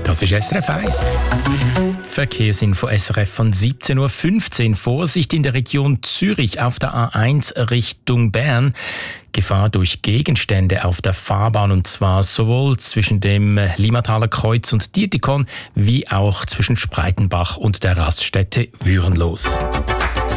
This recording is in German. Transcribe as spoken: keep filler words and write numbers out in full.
Das ist S R F eins. Verkehrsinfo S R F von siebzehn Uhr fünfzehn. Vorsicht in der Region Zürich auf der A eins Richtung Bern. Gefahr durch Gegenstände auf der Fahrbahn, und zwar sowohl zwischen dem Limataler Kreuz und Dietikon wie auch zwischen Spreitenbach und der Raststätte Würenlos.